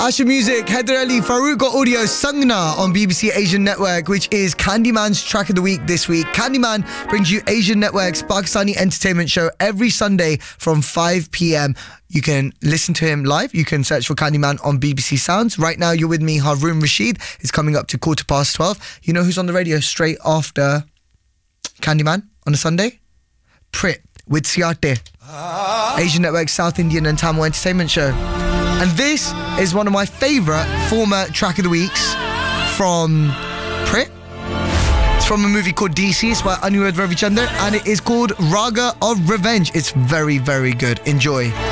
Asha Music, Heather Ali, Farouk Audio, Sangna on BBC Asian Network, which is Candyman's track of the week this week. Candyman brings you Asian Network's Pakistani entertainment show every Sunday from 5 p.m. You can listen to him live. You can search for Candyman on BBC Sounds. Right now, you're with me, Haroon Rashid. It's coming up to 12:15. You know who's on the radio straight after Candyman on a Sunday? Prit with Siate. Asian Network's South Indian and Tamil entertainment show. And this is one of my favourite former track of the weeks from Prit. It's from a movie called DC. It's by Anirudh Ravichander and it is called Raga of Revenge. It's very, very good. Enjoy.